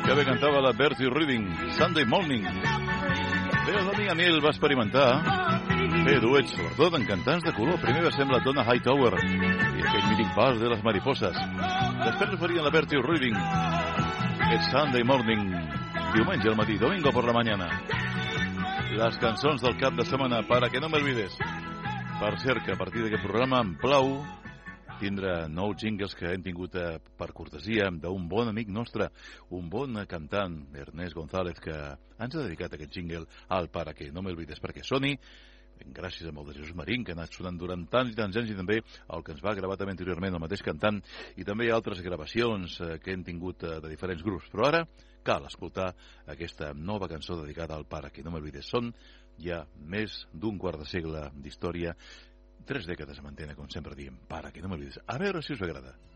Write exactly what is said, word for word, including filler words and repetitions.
Que bé cantava la Bertie Reading, Sunday Morning. Bé, el Donny Amil va experimentar fer duets, sobretot en cantants de color. Primer va ser amb la Donna Hightower i aquell mític vals de les mariposas. Després oferien la Bertie Reading, aquest Sunday Morning, diumenge al matí, domingo por la mañana. Les cançons del cap de setmana, para que no me olvides. Per cert, que a partir d'aquest programa em plau tindre nous jingles que hem tingut eh, per cortesia d'un bon amic nostre, un bon cantant, Ernest González, que ens ha dedicat aquest jingle al Para que no me olvides, perquè soni, gràcies a molt de Jesús Marín, que ha anat sonant durant tants i tants anys, i també el que ens va gravar també anteriorment, el mateix cantant, i també hi ha altres gravacions eh, que hem tingut eh, de diferents grups. Però ara cal escoltar aquesta nova cançó dedicada al Para que no me olvides. Són ja més d'un quart de segle d'història, tres dècades amb antena, com sempre diem, para que no me olvides. A veure si us agrada.